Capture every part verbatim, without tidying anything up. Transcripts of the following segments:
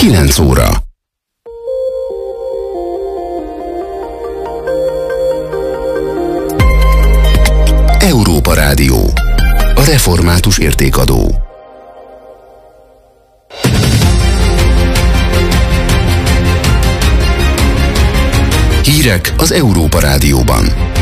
kilenc óra. Európa Rádió. A református értékadó. Hírek az Európa Rádióban.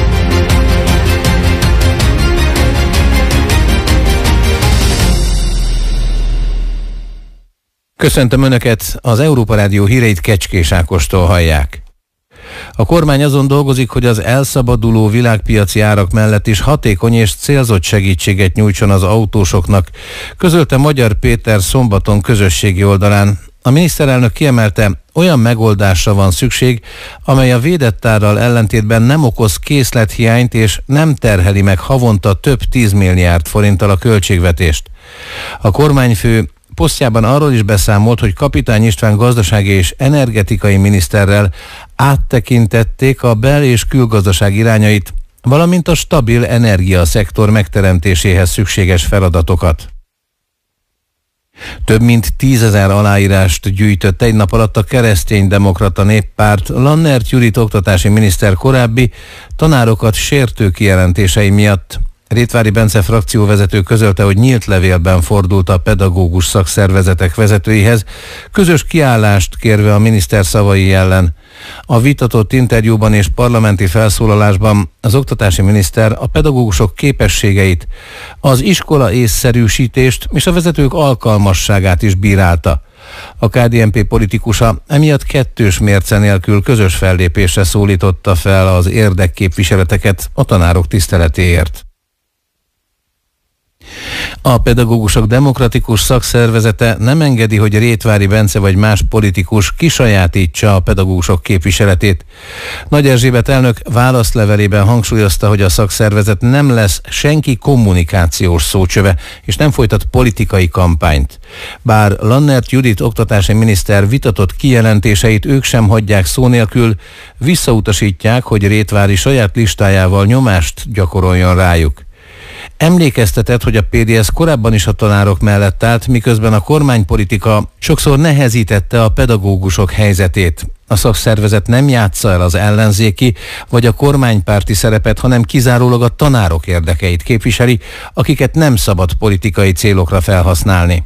Köszöntöm Önöket, az Európa Rádió híreit Kecskés Ákostól hallják. A kormány azon dolgozik, hogy az elszabaduló világpiaci árak mellett is hatékony és célzott segítséget nyújtson az autósoknak, közölte Magyar Péter szombaton közösségi oldalán. A miniszterelnök kiemelte, olyan megoldásra van szükség, amely a védett árral ellentétben nem okoz készlethiányt és nem terheli meg havonta több tízmilliárd forinttal a költségvetést. A kormányfő posztjában arról is beszámolt, hogy Kapitány István gazdasági és energetikai miniszterrel áttekintették a bel- és külgazdaság irányait, valamint a stabil energiaszektor megteremtéséhez szükséges feladatokat. Több mint tízezer aláírást gyűjtött egy nap alatt a Kereszténydemokrata Néppárt Lannert Judit oktatási miniszter korábbi tanárokat sértő kijelentései miatt. Rétvári Bence frakcióvezető közölte, hogy nyílt levélben fordult a pedagógus szakszervezetek vezetőihez, közös kiállást kérve a miniszter szavai ellen. A vitatott interjúban és parlamenti felszólalásban az oktatási miniszter a pedagógusok képességeit, az iskola észszerűsítést és a vezetők alkalmasságát is bírálta. A ká dé en pé politikusa emiatt kettős mérce nélkül közös fellépésre szólította fel az érdekképviseleteket a tanárok tiszteletéért. A pedagógusok demokratikus szakszervezete nem engedi, hogy Rétvári Bence vagy más politikus kisajátítsa a pedagógusok képviseletét. Nagy Erzsébet elnök válaszlevelében hangsúlyozta, hogy a szakszervezet nem lesz senki kommunikációs szócsöve, és nem folytat politikai kampányt. Bár Lannert Judit oktatási miniszter vitatott kijelentéseit ők sem hagyják szó nélkül, visszautasítják, hogy Rétvári saját listájával nyomást gyakoroljon rájuk. Emlékeztetett, hogy a pé dé es korábban is a tanárok mellett állt, miközben a kormánypolitika sokszor nehezítette a pedagógusok helyzetét. A szakszervezet nem játsza el az ellenzéki vagy a kormánypárti szerepet, hanem kizárólag a tanárok érdekeit képviseli, akiket nem szabad politikai célokra felhasználni.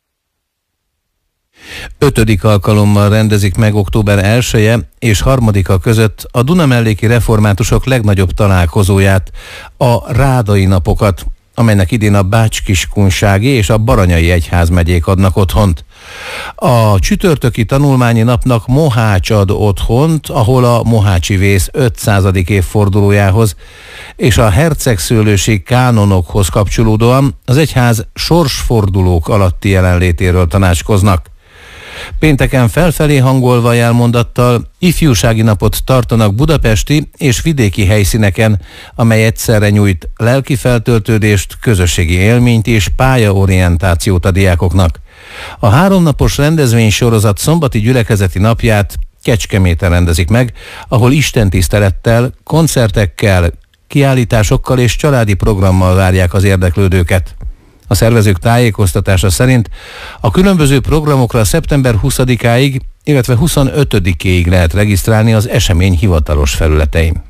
Ötödik alkalommal rendezik meg október elseje és harmadika között a Dunamelléki reformátusok legnagyobb találkozóját, a Rádai napokat, amelynek idén a Bács-Kiskunsági és a Baranyai egyházmegyék adnak otthont. A csütörtöki tanulmányi napnak Mohács ad otthont, ahol a mohácsi vész ötszázadik évfordulójához és a hercegszőlősi kánonokhoz kapcsolódóan az egyház sorsfordulók alatti jelenlétéről tanácskoznak. Pénteken felfelé hangolva jelmondattal ifjúsági napot tartanak budapesti és vidéki helyszíneken, amely egyszerre nyújt lelki feltöltődést, közösségi élményt és pályaorientációt a diákoknak. A háromnapos rendezvénysorozat szombati gyülekezeti napját Kecskeméten rendezik meg, ahol istentisztelettel, koncertekkel, kiállításokkal és családi programmal várják az érdeklődőket. A szervezők tájékoztatása szerint a különböző programokra szeptember huszadikáig, illetve huszonötödikéig lehet regisztrálni az esemény hivatalos felületein.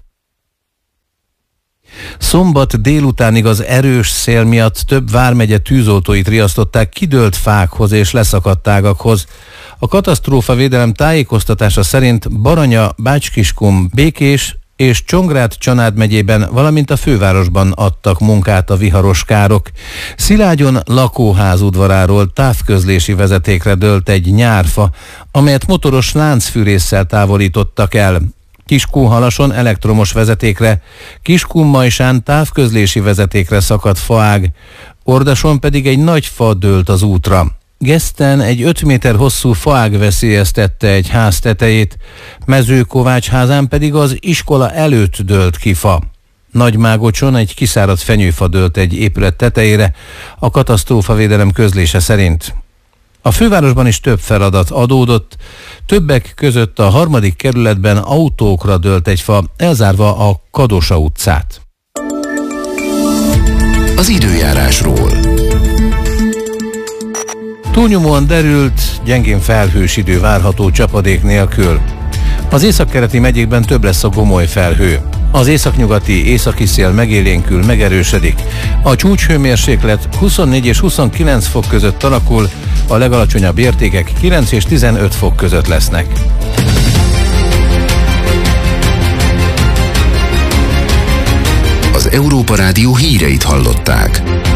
Szombat délutánig az erős szél miatt több vármegye tűzoltóit riasztották kidőlt fákhoz és leszakadt ágakhoz. A katasztrófavédelem tájékoztatása szerint Baranya, Bács-Kiskun, Békés és Csongrád-Csanád megyében, valamint a fővárosban adtak munkát a viharos károk. Szilágyon lakóház udvaráról távközlési vezetékre dőlt egy nyárfa, amelyet motoros láncfűrésszel távolítottak el. Kiskunhalason elektromos vezetékre, Kiskunmajsán távközlési vezetékre szakadt faág, Ordason pedig egy nagy fa dőlt az útra. Geszten egy öt méter hosszú faág veszélyeztette egy ház tetejét, Mezőkovácsházán pedig az iskola előtt dőlt ki fa. Nagymágocson egy kiszáradt fenyőfa dőlt egy épület tetejére, a katasztrófavédelem közlése szerint. A fővárosban is több feladat adódott, többek között a harmadik kerületben autókra dőlt egy fa, elzárva a Kadosa utcát. Az időjárásról. Túlnyomóan derült, gyengén felhős idő várható csapadék nélkül. Az északkeleti megyékben több lesz a gomoly felhő. Az északnyugati északi szél megélénkül, megerősödik. A csúcshőmérséklet huszonnégy és huszonkilenc fok között alakul, a legalacsonyabb értékek kilenc és tizenöt fok között lesznek. Az Európa Rádió híreit hallották.